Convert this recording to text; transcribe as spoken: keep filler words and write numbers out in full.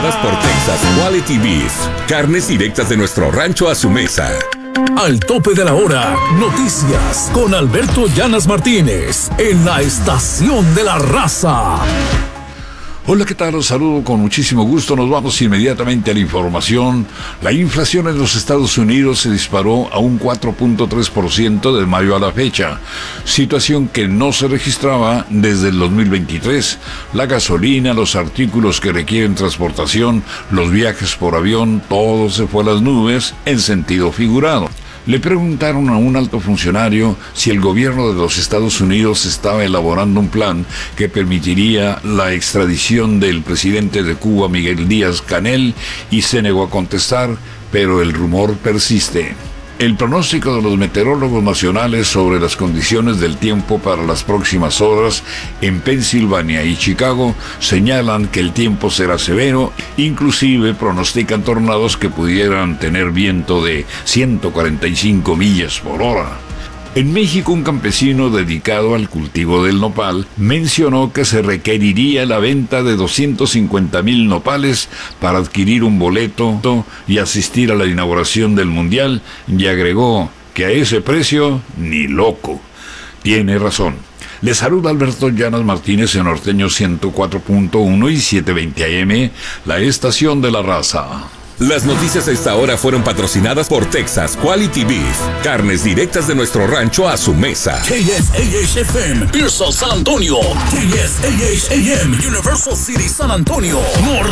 patrocinadas por Texas Quality Beef. Carnes directas de nuestro rancho a su mesa. Al tope de la hora, noticias con Alberto Llanas Martínez en la Estación de la Raza. Hola, ¿qué tal? Los saludo con muchísimo gusto. Nos vamos inmediatamente a la información. La inflación en los Estados Unidos se disparó a un cuatro punto tres por ciento de mayo a la fecha, situación que no se registraba desde el dos mil veintitrés. La gasolina, los artículos que requieren transportación, los viajes por avión, todo se fue a las nubes en sentido figurado. Le preguntaron a un alto funcionario si el gobierno de los Estados Unidos estaba elaborando un plan que permitiría la extradición del presidente de Cuba, Miguel Díaz-Canel, y se negó a contestar, pero el rumor persiste. El pronóstico de los meteorólogos nacionales sobre las condiciones del tiempo para las próximas horas en Pensilvania y Chicago señalan que el tiempo será severo, inclusive pronostican tornados que pudieran tener viento de ciento cuarenta y cinco millas por hora. En México, un campesino dedicado al cultivo del nopal mencionó que se requeriría la venta de doscientos cincuenta mil nopales para adquirir un boleto y asistir a la inauguración del Mundial, y agregó que a ese precio ni loco. Tiene razón. Le saluda Alberto Llanas Martínez en Norteño ciento cuatro punto uno y setecientos veinte A M, la Estación de la Raza. Las noticias a esta hora fueron patrocinadas por Texas Quality Beef. Carnes directas de nuestro rancho a su mesa. K S A H F M, Pearsall, San Antonio. K S A H A M, Universal City, San Antonio.